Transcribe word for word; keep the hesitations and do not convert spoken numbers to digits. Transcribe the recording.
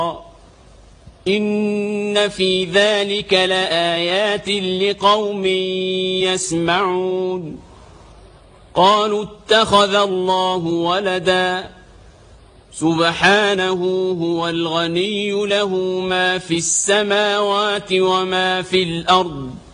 إن في ذلك لآيات لقوم يسمعون. قالوا اتخذ الله ولدا سبحانه هو الغني له ما في السماوات وما في الأرض